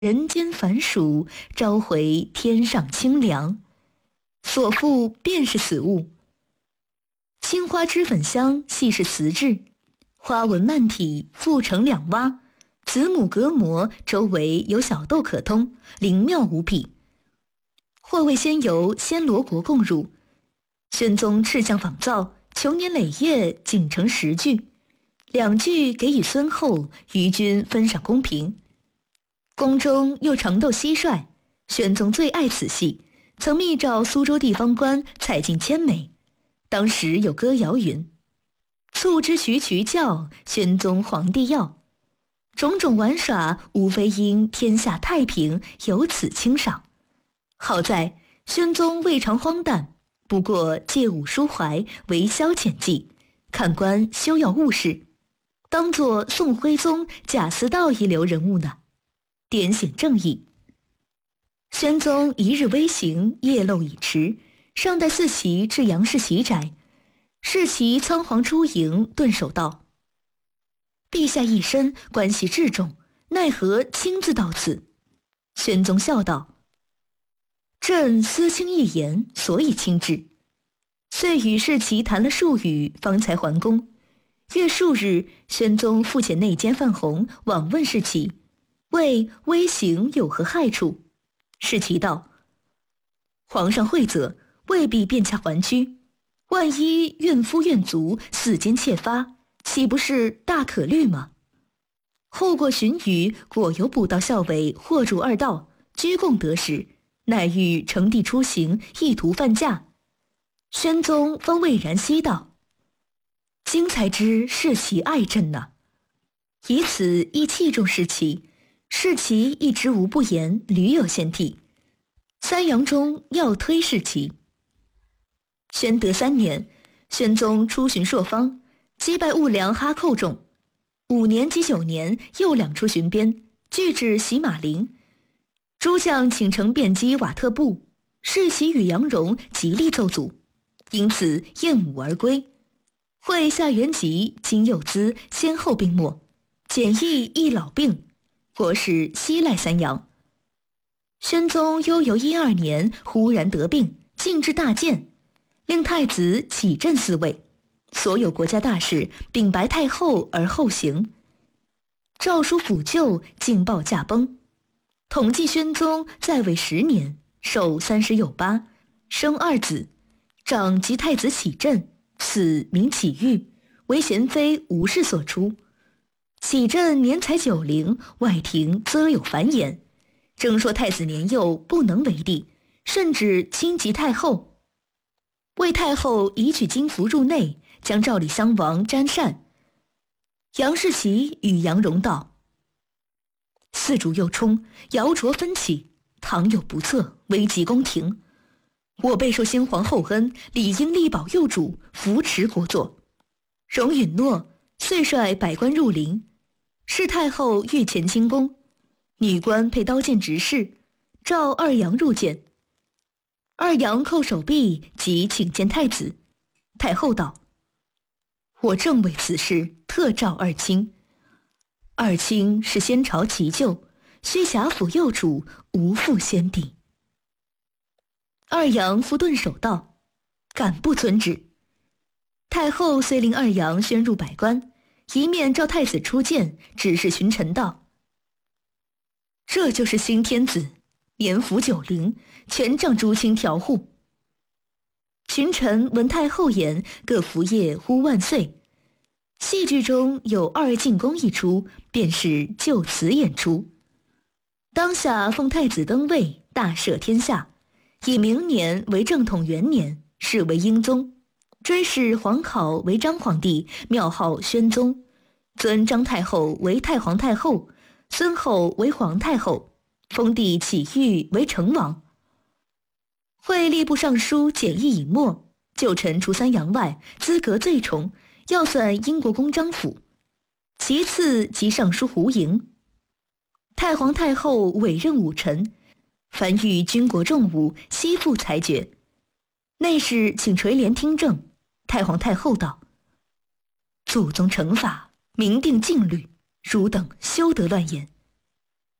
人间凡暑，召回天上清凉。所负便是此物。青花脂粉香，系是瓷质，花纹漫体，复成两洼，子母隔膜，周围有小豆可通，灵妙无比。或谓先由暹罗国供入，宣宗敕匠仿造，穷年累月，仅成10具，2具给予孙后，余均分赏公平。宫中又常斗蟋蟀，宣宗最爱此戏，曾密诏苏州地方官采尽千枚。当时有歌谣云：促之徐渠叫，宣宗皇帝要。种种玩耍，无非因天下太平，有此清赏。好在宣宗未尝荒诞，不过借舞抒怀，为消遣计，看官休要误事，当作宋徽宗、贾似道一流人物呢，点醒正义。宣宗一日微行，夜漏已迟，上带四骑至杨氏喜宅，侍骑仓皇出迎，顿首道：陛下一身关系至重，奈何亲自到此？宣宗笑道：朕思卿一言，所以亲至。遂与侍骑谈了数语，方才还宫。约数日，宣宗复遣内监范弘往问侍骑，谓微行有何害处？侍骑道：皇上惠泽，未必便恰还居，万一怨夫怨卒，四奸窃发，岂不是大可虑吗？后过旬余，果由补道校尉获助2道，居贡得时，乃欲乘地出行，意图犯驾。宣宗方蔚然悉道：今才知侍骑爱朕呐。以此亦器重侍骑，侍骑一直无不言，屡有献替。3阳中要推侍骑。宣德3年，宣宗出巡朔方，击败兀良哈寇众。5年及9年，又2出巡边，俱至喜马陵。诸将请乘便击瓦特部，侍骑与杨荣极力奏阻，因此厌武而归。会夏元吉、金佑滋先后病没，简易亦老病，国事西赖3阳。宣宗悠游12年，忽然得病，进至大建，令太子启镇嗣位，所有国家大事禀白太后而后行。诏书辅救，竟报驾崩。统计宣宗在位10年，寿30有8，生2子，长及太子启镇，此名启裕，为贤妃吴氏所出。启镇年才90，外廷则有繁言，正说太子年幼，不能为帝，甚至轻及太后。为太后移取金符入内，将赵李襄王瞻善。杨士奇与杨荣道：四主又冲，摇浊分起，倘有不测，危及宫廷。我备受先皇厚恩，理应力保幼主，扶持国祚。荣允诺，遂率百官入陵。侍太后御前清宫，女官佩刀剑执事，召二杨入见。二杨叩手臂，即请见太子。太后道：我正为此事特召二卿。二卿是先朝奇旧，须辖辅幼主，无负先帝。二杨复顿首道：敢不遵旨。太后遂令二杨宣入百官，一面召太子出见，指示群臣道：这就是新天子，年甫90，权杖诸卿调护。群臣闻太后言，各伏谒呼万岁。戏剧中有二进宫一出，便是就此演出。当下奉太子登位，大赦天下，以明年为正统元年，是为英宗。追谥皇考为张皇帝，庙号宣宗，尊张太后为太皇太后，孙后为皇太后，封弟启裕为成王。会吏部尚书简易以末，旧臣除3阳外，资格最重，要算英国公张府。其次即尚书胡盈。太皇太后委任5臣，凡遇军国重务，悉付裁决。内侍请垂帘听政。太皇太后道：祖宗惩罚，明定禁律，汝等休得乱言。